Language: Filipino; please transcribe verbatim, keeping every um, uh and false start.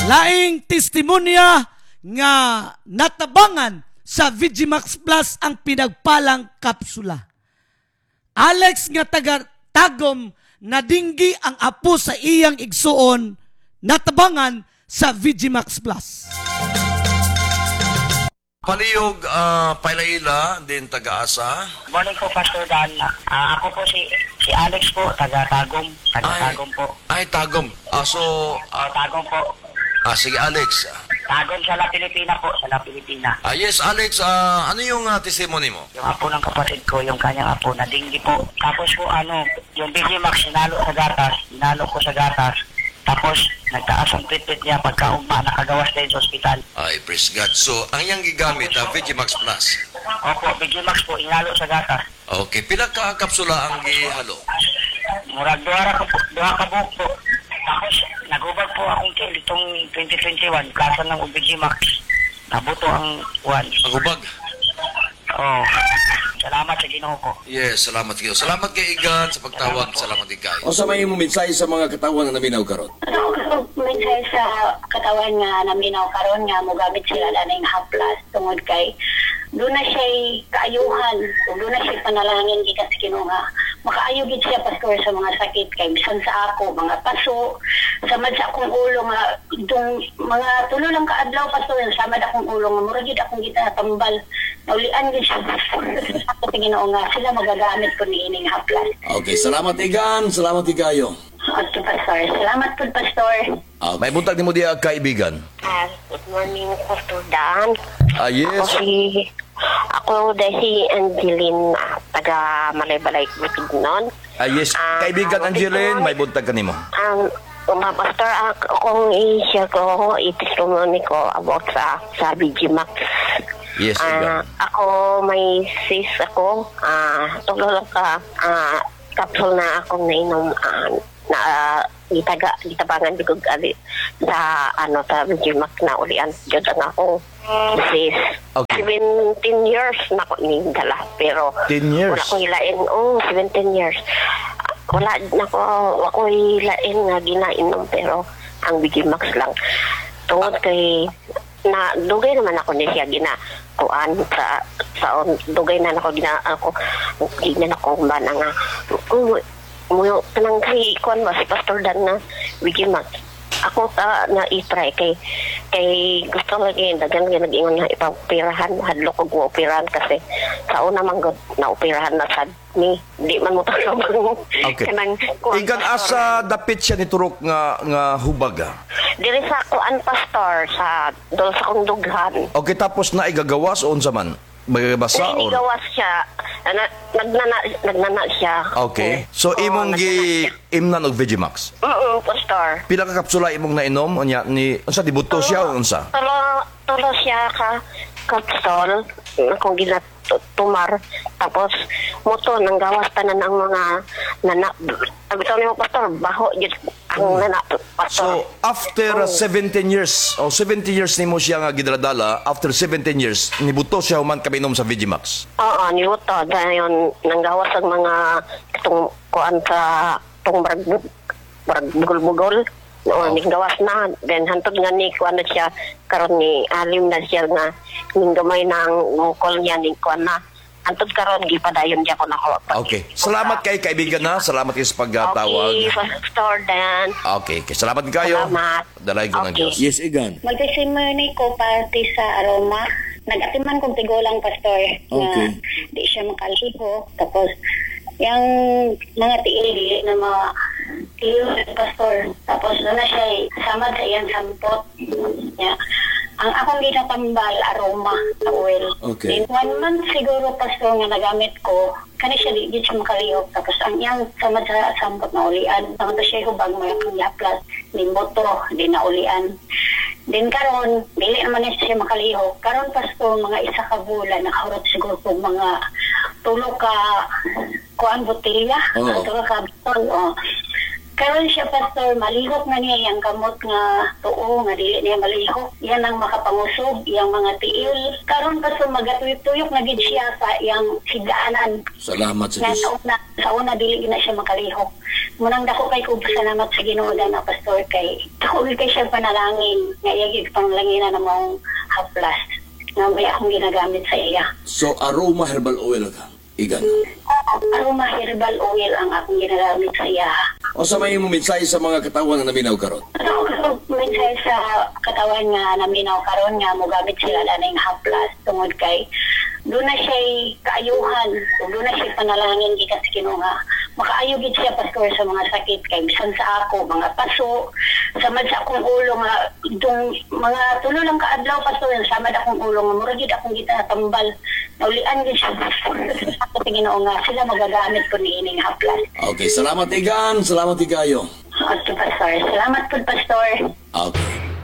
Laing testimonya nga natabangan sa Vigimax Plus ang pinagpalang kapsula. Alex nga taga Tagum nadinggi ang apo sa iyang igsuon natabangan sa Vigimax Plus. Palihog uh, Pailaila, din taga-asa. Morning po, Pastor Dan. Uh, ako po si si Alex po, taga-Tagum. Taga-Tagum po. Ay, Tagum. Ah, so... Uh, Tagum po. Ah, sige, Alex. Tagum sa La Pilipina po, sa La Pilipina. Ah, yes, Alex. Uh, ano yung uh, testimony mo? Yung apo ng kapatid ko, yung kanyang apo, nadinggi po. Tapos po, ano, yung Vigimax, sinalo sa gatas. Sinalo ko sa gatas. Tapos, nagtaas ang treatment niya pagkaumpa, nakagawas din sa ospital. Ay, praise God. So, ang iyang gigamit, uh, Vigimax Plus. Opo, Vigimax po, inalo sa gatas. Okay, pila ka kapsula ang gihalo? Murag duha ka po, duha ka buhok po. Tapos, nagubag po akong kill itong twenty twenty-one, klasa ng Vigimax. Nabuto ang one. Magubag? Oo. Oh. Salamat sa Ginoo ko. Yes, salamat kayo. Salamat kay Igan sa pagtawag. Salamat kay Kai. O sa may mo mensahe sa mga katawan na naminaw karon? Ano ko mensahe sa katawan nga naminaw karon nga mogamit sila laning haplas tungod kay doon na siya kaayuhan, doon na siya panalangin gikan sa Ginoo nga makaayo gid siya pastor sa mga sakit kay bisan sa ako mga paso samad sa akong ulo nga itong mga tulo lang kaadlaw pastor samad akong ulo nga mura gid akong gitatambal naulian gid siya sa Ginoo nga sila magagamit ko ni ining haplas. Okay, salamat Igan, salamat Igayo. Okay, Pastor. Salamat po, Pastor. Okay. May buntag ni mo diya, kaibigan. Uh, good morning, Pastor Dan. Ah, yes. Ako si, ako dahil si Angeline, uh, taga Malay-Balay, Bukidnon. Ah, yes. Uh, Kaibigan uh, Angeline, may buntag ka ni mo. Um, mga Pastor, akong i-share ko, i-testimony ko about sa, sa Vigimax. Yes, uh, ako, may sis ako, uh, tulo lang ka, uh, capsule na akong nainom, uh, na uh, itaga itabangan bigog ali sa ano sa Vigimax na ulian jud ang akong sis. Okay. seventeen years na ko ni dala pero ten years. Wala ko hilain oh seventeen years. Wala na ko ako hilain nga ginainom pero ang Vigimax lang. Tungod kay na dugay naman ako ni siya gina kuan sa sa dugay na ako gina ako gina ako bana nga um, mo kanang kay kuan ba si Pastor Dan na Vigimax ako ta na i-try kay kay gusto lagi dagan nga nag-ingon nga ipapirahan hadlo ko go operahan kasi sa una man gud na operahan na sad ni di man mo tawag okay. Kanang Igan asa dapit siya ni turok nga nga hubag. Diri sa kuan Pastor sa dol sa kong dughan. Okay, tapos na igagawas o unsa man? Magbasa or gawas siya na, nagnana nagnana siya. Okay. So oh, imong gi imnan og Vigimax. Oo, Pastor. Pila ka kapsula imong nainom unya ni unsa dibuto siya o unsa? Tulo tulo siya ka kapsul akong ginatumar tapos moto nang gawas tanan ang mga nana bitaw ni mo Pastor baho jud ang nana Pastor. So after oh. seventeen years o oh, seventeen years nimo siya nga gidradala after seventeen years nibuto siya human kaminom sa Vigimax. Oo, nibuto dayon nang gawas ang mga itong kuan sa tong barag barag bugol-bugol. No, oh. Gawas na. Then, hantod nga ni, kuwan na siya, karon ni alim na siya nga, ning gamay na ang mukol niya, ning kuwan na. Hantod karon gipadayon niya ko na ko. Okay. Salamat kay kaibigan na. Salamat kayo sa pagtawag. Okay, Pastor Dan. Okay. okay. Salamat kayo. Salamat. Dalay ko okay. ng Diyos. Yes, Igan. Magtesimony ko party sa aroma. Nag-atiman kong tigulang, Pastor. Okay. Na di siya makaliho. Tapos, yung mga tiil na mga tiil, Pastor. Tapos doon na siya samad sa iyang sampot. Yeah. Ang akong ginatambal, aroma sa oil. Okay. Then one month siguro, Pastor, nga nagamit ko, kani siya di siya makalihok. Tapos ang iyang samad sa sampot na ulian. Tapos siya hubag mo yung yaplas, ni moto, di na ulian. Then karon, dili naman niya siya makalihok. Karon, Pastor, mga isa ka bulan, nakahurot siguro po mga tulo ka kuan botelya, oh. tulo ka botol, oh. Karon siya, Pastor, malihok na niya yung kamot nga tuo, nga dili niya malihok. Yan ang makapangusog, yung mga tiil. Karon, Pastor, magatuyok-tuyok na gid siya sa iyang higdaanan. Salamat sa Nga Diyos. sa una, sa una dili na siya makalihok. Munang dako kay ko salamat sa Ginoo na pastor kay dako kay siya panalangin nga iyagig panglanginan na mong haplas nga may akong ginagamit sa iya. So, aroma herbal oil ka, igan. Aroma herbal oil ang akong ginagamit sa iya. O sa may mo mensahe sa mga katawan na naminaw karon. Ako mensahe sa katawan nga naminaw karon nga mogamit sila laning haplas tungod kay doon na siya kaayuhan, doon na siya panalangin gikan sa Ginoo nga makaayo gid siya pastor sa mga sakit kay bisan sa ako mga paso samad sa akong ulo nga itong mga tulo lang kaadlaw pastor samad akong ulo nga mura gid akong gitatambal naulian gid siya sa Ginoo nga sila magagamit ko niining haplas. Okay, salamat igan, salamat ikayo. Okay, pastor. Salamat po, pastor. Okay.